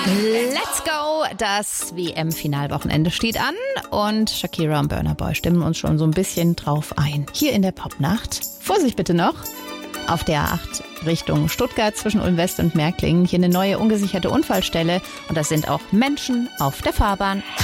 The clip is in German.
Let's go! Das WM-Finalwochenende steht an und Shakira und Burna Boy stimmen uns schon so ein bisschen drauf ein. Hier in der Popnacht. Vorsicht bitte noch! Auf der A8 Richtung Stuttgart zwischen Ulm West und Märklingen. Hier eine neue ungesicherte Unfallstelle und das sind auch Menschen auf der Fahrbahn.